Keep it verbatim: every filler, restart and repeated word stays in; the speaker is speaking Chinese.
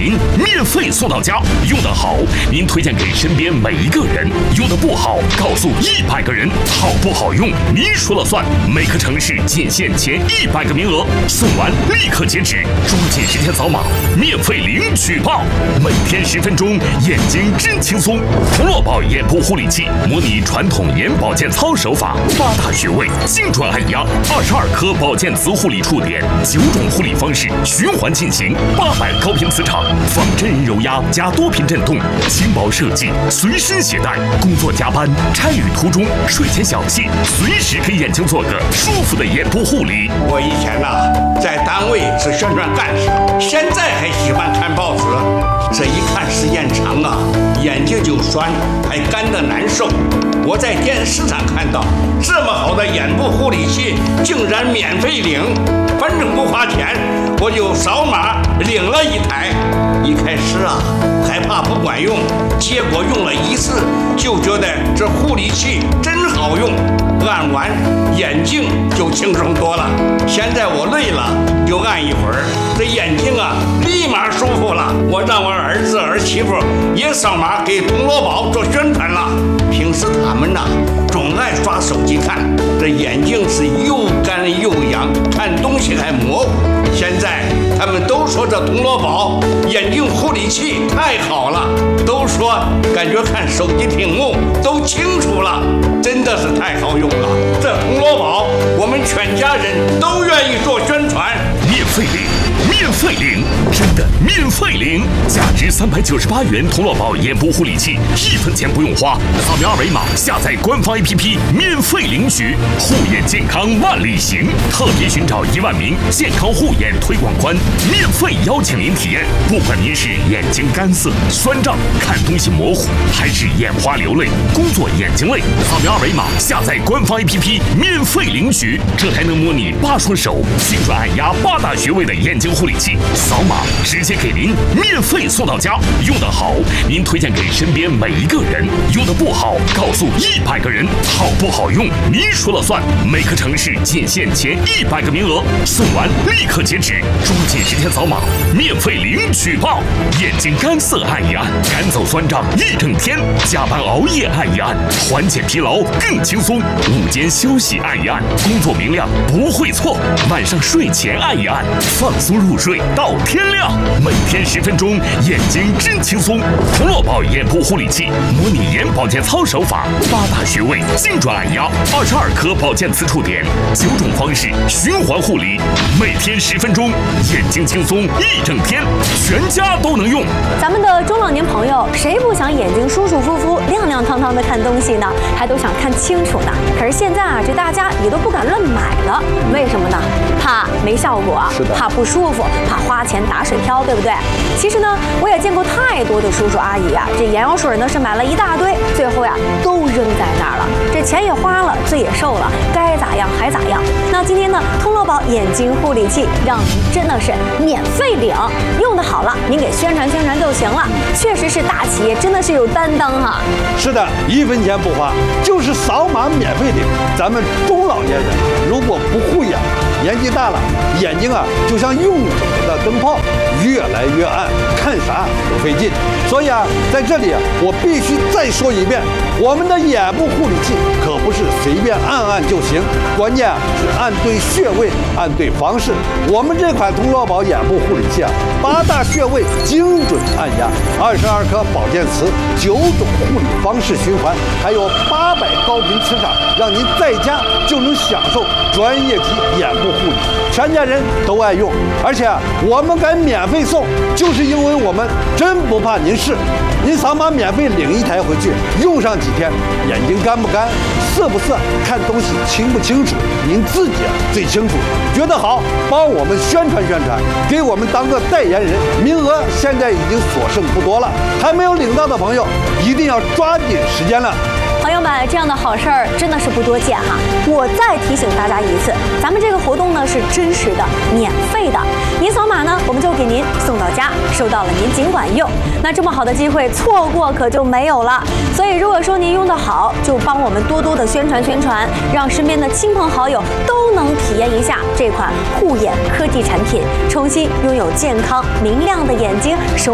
零免费送到家，用得好，您推荐给身边每一个人；用得不好，告诉一百个人，好不好用您说了算。每个城市仅限前一百个名额，送完立刻截止，抓紧时间扫码，免费领取吧！每天十分钟，眼睛真轻松。童乐宝眼部护理器模拟传统眼保健操手法，八大穴位精准按压，二十二颗保健磁护理触点，九种护理方式循环进行，八百高频磁场，仿真人揉压加多频震动，轻薄设计，随身携带。工作加班、差旅途中、睡前小憩，随时给眼睛做个舒服的眼部护理。 我以前呐、啊，在单位是宣传干事，现在还喜欢看报纸。这一看时间长啊，眼睛就酸，还干得难受。我在电视上看到这么好的眼部护理器，竟然免费领，反正不花钱，我就扫码领了一台。一开始啊，害怕不管用，结果用了一次就觉得这护理器真好用，按完眼睛就轻松多了。现在我累了就按一会儿，这眼睛啊立马舒服了。我让我儿子儿媳妇也扫码给铜锣宝做宣传了。平时他们呐、啊、总爱刷手机看，这眼睛是又干又痒，看东西还模糊。现在他们都说这铜锣宝眼睛护理器太好了，都说感觉看手机屏幕都清楚了，真的是太好用了。这铜锣宝我们全家人都愿意做宣传。 免费领，免费领，真的免费领！价值三百九十八元铜锣宝眼部护理器，一分钱不用花，扫描二维码下载官方 A P P， 免费领取。护眼健康万里行，特别寻找一万名健康护眼推广官，免费邀请您体验。不管您是眼睛干涩、酸胀、看东西模糊，还是眼花流泪、工作眼睛累，扫描二维码下载官方 A P P， 免费领取。这还能模拟八双手，精准按压八大穴位的眼睛护理器，扫码直接给您免费送到家。用得好，您推荐给身边每一个人；用得不好，告诉一百个人，好不好用您说了算。每个城市仅限前一百个名额，送完立刻截止，抓紧时间扫码，免费领取吧！眼睛干涩按一按，赶走酸胀一整天；加班熬夜按一按，缓解疲劳更轻松；午间休息按一按，工作明亮不会错；晚上睡前按一按，放松入睡到天亮。每天十分钟，眼睛真轻松。铜锣宝眼部护理器模拟眼保健操手法，八大穴位精准按压，二十二颗保健磁触点，九种方式循环护理。每天十分钟，眼睛轻松一整天，全家都能用。 咱们的中老年朋友，谁不想眼睛舒舒服服、亮亮堂堂的看东西呢？还都想看清楚呢。可是现在啊，这大家也都不敢乱买了，为什么呢？怕没效果，怕不舒服，怕花钱打水漂，对不对？其实呢，我也见过太多的叔叔阿姨啊，这眼药水呢是买了一大堆，最后呀都扔在那儿了，这钱也花了，罪也受了，该咋样还咋样。那今天呢，通乐宝眼睛护理器让您真的是免费领，用的好了，您给宣传宣传就行了。确实是大企业，真的是有担当哈。 是的，一分钱不花，就是扫码免费领。咱们中老年人如果不护眼，年纪大了，眼睛啊就像用久了的灯泡，越来越暗，看啥都费劲。所以啊，在这里啊，我必须再说一遍，我们的眼部护理器可不是随便按按就行，关键啊是按对穴位，按对方式。我们这款通络宝眼部护理器啊，八大穴位精准按压，二十二颗保健磁，九种护理方式循环，还有八百高频磁场，让您在家就能享受专业级眼部护理，全家人都爱用。而且啊，我们敢免费送，就是因为我们真不怕您试。您扫码免费领一台回去，用上几天，眼睛干不干、涩不涩、看东西清不清楚，您自己啊最清楚。觉得好，帮我们宣传宣传，给我们当个代言人。名额现在已经所剩不多了，还没有领到的朋友，一定要抓紧时间了。 朋友们，这样的好事儿真的是不多见哈！我再提醒大家一次，咱们这个活动呢是真实的、免费的，您扫码呢，我们就给您送到家，收到了您尽管用。那这么好的机会，错过可就没有了。所以如果说您用得好，就帮我们多多的宣传宣传，让身边的亲朋好友都能体验一下这款护眼科技产品，重新拥有健康明亮的眼睛。